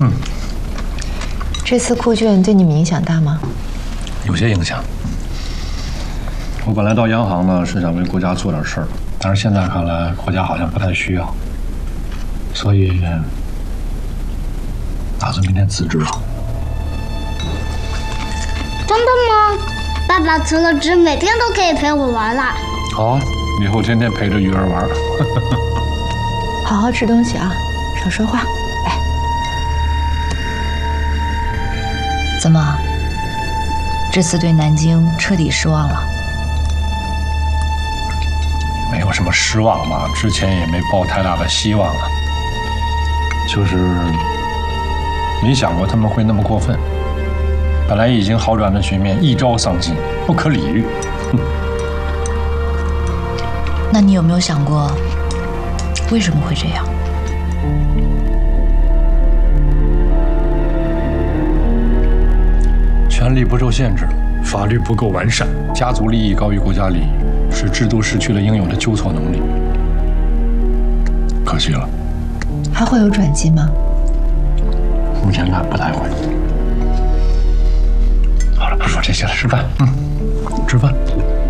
这次库卷对你们影响大吗？ 有些影响。我本来到央行呢是想为国家做点事儿，但是现在看来国家好像不太需要，所以打算明天辞职了。 真的吗？爸爸辞了职，每天都可以陪我玩了。 好啊，以后天天陪着鱼儿玩。 好好吃东西啊，少说话。来， 怎么？这次对南京彻底失望了？ 没有什么失望嘛，之前也没抱太大的希望啊，就是没想过他们会那么过分。本来已经好转的局面一朝丧尽，不可理喻。 那你有没有想过，为什么会这样？ 权力不受限制，法律不够完善，家族利益高于国家利益，使制度失去了应有的纠错能力。可惜了。 还会有转机吗？ 目前看不太会。好了，不说这些了，吃饭。吃饭。